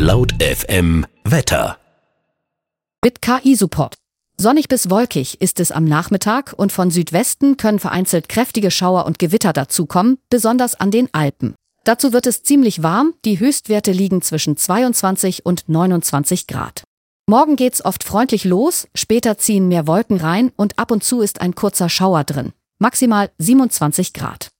Laut FM Wetter. Mit KI-Support. Sonnig bis wolkig ist es am Nachmittag und von Südwesten können vereinzelt kräftige Schauer und Gewitter dazukommen, besonders an den Alpen. Dazu wird es ziemlich warm, die Höchstwerte liegen zwischen 22 und 29 Grad. Morgen geht's oft freundlich los, später ziehen mehr Wolken rein und ab und zu ist ein kurzer Schauer drin. Maximal 27 Grad.